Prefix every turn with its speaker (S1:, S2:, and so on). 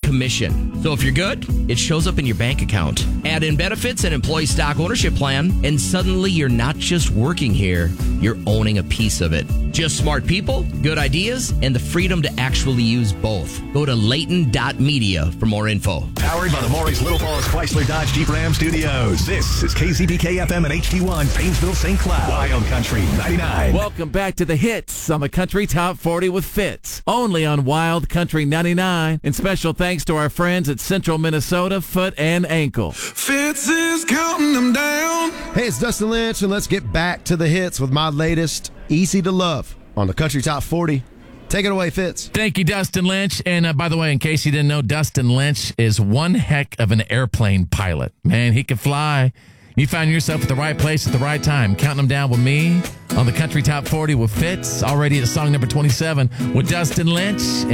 S1: commission. So if you're good, it shows up in your bank account. Add in benefits and employee stock ownership plan, and suddenly you're not just working here, you're owning a piece of it. Just smart people, good ideas, and the freedom to actually use both. Go to Layton.media for more info.
S2: Powered by the Maurice Little Falls Chrysler Dodge Jeep Ram Studios. This is KCBK FM and HD1, Painesville, St. Cloud. Wild Country 99.
S3: Welcome back to the hits on the Country Top 40 with Fitz. Only on Wild Country 99. And special thanks to our friends at Central Minnesota Foot and Ankle.
S4: Fitz is counting them down.
S5: Hey, it's Dustin Lynch, and let's get back to the hits with my latest, Easy to Love, on the Country Top 40. Take it away, Fitz.
S3: Thank you, Dustin Lynch. And by the way, in case you didn't know, Dustin Lynch is one heck of an airplane pilot. Man, he can fly. You found yourself at the right place at the right time. Counting them down with me on the Country Top 40 with Fitz. Already at song number 27 with Dustin Lynch.